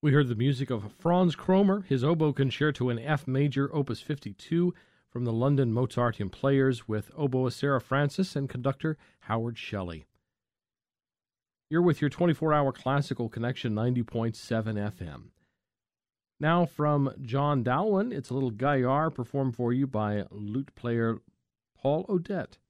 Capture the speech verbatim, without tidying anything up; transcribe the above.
We heard the music of Franz Kromer, his oboe concerto in F major, opus fifty-two, from the London Mozarteum Players with oboist Sarah Francis and conductor Howard Shelley. You're with your twenty-four hour classical connection, ninety point seven F M. Now from John Dowland, it's a little Gaillard performed for you by lute player Paul Odette.